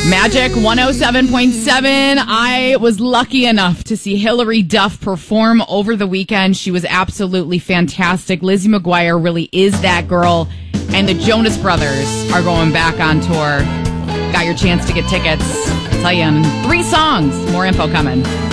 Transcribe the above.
Magic 107.7. I was lucky enough to see Hilary Duff perform over the weekend. She was absolutely fantastic. Lizzie McGuire really is that girl. And the Jonas Brothers are going back on tour. Got your chance to get tickets. I'll tell you in 3 songs. More info coming.